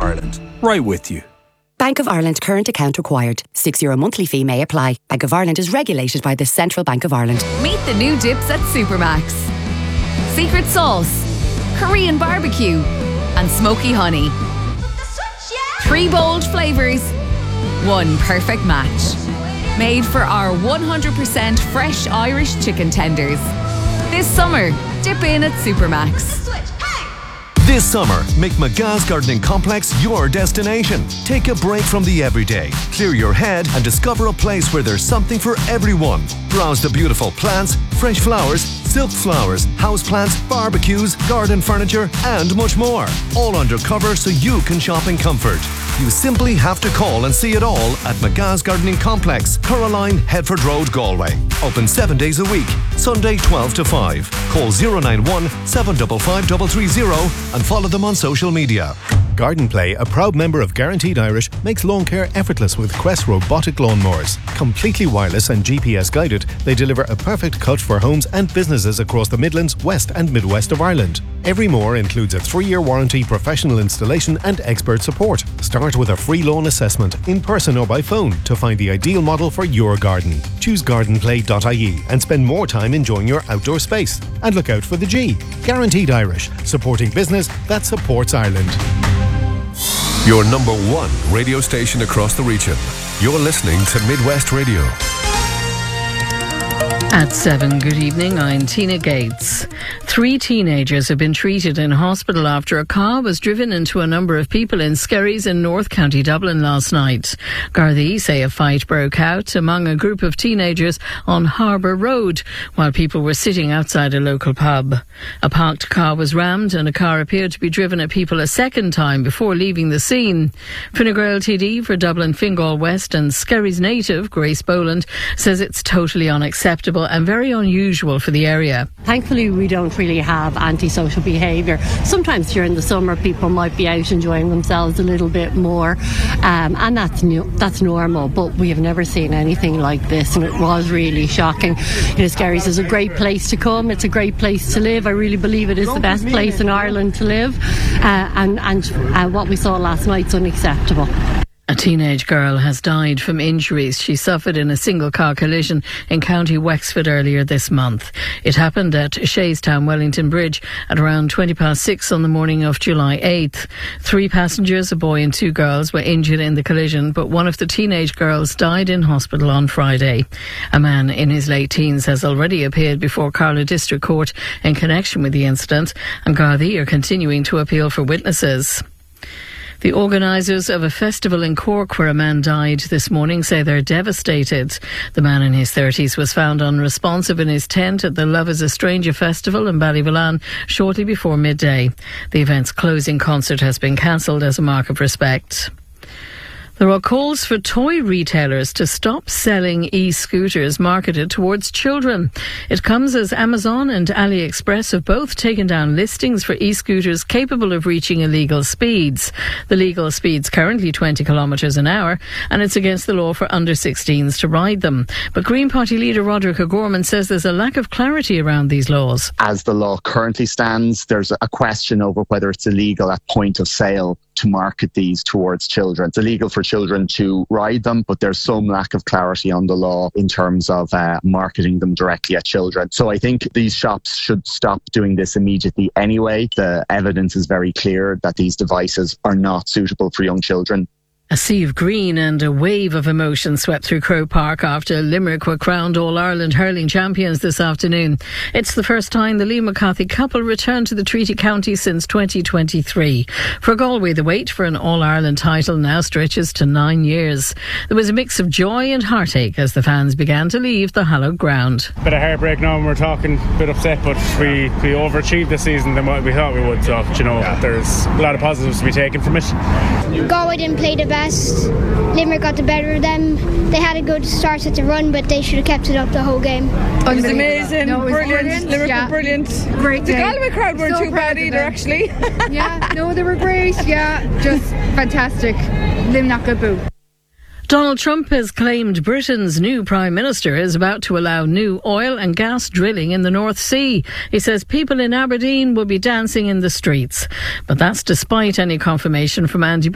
Ireland. Right with you. Bank of Ireland current account required. €6 monthly fee may apply. Bank of Ireland is regulated by the Central Bank of Ireland. Meet the new dips at Supermax. Secret sauce, Korean barbecue, and smoky honey. 3 bold flavours, 1 perfect match. Made for our 100% fresh Irish chicken tenders. This summer, dip in at Supermax. This summer, make McGa's Gardening Complex your destination. Take a break from the everyday, clear your head and discover a place where there's something for everyone. Browse the beautiful plants, fresh flowers, silk flowers, houseplants, barbecues, garden furniture and much more. All undercover so you can shop in comfort. You simply have to call and see it all at McGa's Gardening Complex, Coraline, Headford Road, Galway. Open 7 days a week, Sunday 12 to 5. Call 091 755 330 and follow them on social media. Garden Play, a proud member of Guaranteed Irish, makes lawn care effortless with Quest robotic lawnmowers. Completely wireless and GPS guided, they deliver a perfect cut for homes and businesses across the Midlands, West and Midwest of Ireland. Every mower includes a 3-year warranty, professional installation and expert support. Start with a free lawn assessment, in person or by phone, to find the ideal model for your garden. Choose gardenplay.ie and spend more time enjoying your outdoor space. And look out for the G. Guaranteed Irish, supporting business that supports Ireland. Your number 1 radio station across the region. You're listening to Midwest Radio. At 7, good evening, I'm Tina Gates. 3 teenagers have been treated in hospital after a car was driven into a number of people in Skerries in North County Dublin last night. Gardaí say a fight broke out among a group of teenagers on Harbour Road while people were sitting outside a local pub. A parked car was rammed and a car appeared to be driven at people a second time before leaving the scene. Fine Gael TD for Dublin, Fingal West and Skerries native Grace Boland says it's totally unacceptable and very unusual for the area. Thankfully we don't really have antisocial behaviour. Sometimes during the summer people might be out enjoying themselves a little bit more and that's normal, but we have never seen anything like this and it was really shocking. Skerries is a great place to come, it's a great place to live. I really believe it is the best place in Ireland to live and what we saw last night's unacceptable. A teenage girl has died from injuries she suffered in a single-car collision in County Wexford earlier this month. It happened at Shayestown Wellington Bridge at around 6:20 on the morning of July 8th. 3 passengers, a boy and 2 girls, were injured in the collision, but one of the teenage girls died in hospital on Friday. A man in his late teens has already appeared before Carlow District Court in connection with the incident, and Gardaí are continuing to appeal for witnesses. The organisers of a festival in Cork where a man died this morning say they're devastated. The man in his 30s was found unresponsive in his tent at the Love is a Stranger festival in Ballyvolane shortly before midday. The event's closing concert has been cancelled as a mark of respect. There are calls for toy retailers to stop selling e-scooters marketed towards children. It comes as Amazon and AliExpress have both taken down listings for e-scooters capable of reaching illegal speeds. The legal speed's currently 20 kilometres an hour, and it's against the law for under-16s to ride them. But Green Party leader Roderick O'Gorman says there's a lack of clarity around these laws. As the law currently stands, there's a question over whether it's illegal at point of sale to market these towards children. It's illegal for children to ride them, but there's some lack of clarity on the law in terms of marketing them directly at children. So I think these shops should stop doing this immediately anyway. The evidence is very clear that these devices are not suitable for young children. A sea of green and a wave of emotion swept through Croke Park after Limerick were crowned All-Ireland hurling champions this afternoon. It's the first time the Lee McCarthy couple returned to the Treaty County since 2023. For Galway, the wait for an All-Ireland title now stretches to 9 years. There was a mix of joy and heartache as the fans began to leave the hallowed ground. Bit of heartbreak now, and we're talking a bit upset, but we overachieved this season than what we thought we would. So, there's a lot of positives to be taken from it. Galway didn't play the best. Limerick got the better of them. They had a good start at the run, but they should have kept it up the whole game. It was amazing, brilliant. Limerick were brilliant. Great. The Galway crowd weren't too bad either, actually. They were great. Just fantastic. Limerick boo. Donald Trump has claimed Britain's new Prime Minister is about to allow new oil and gas drilling in the North Sea. He says people in Aberdeen will be dancing in the streets. But that's despite any confirmation from Andy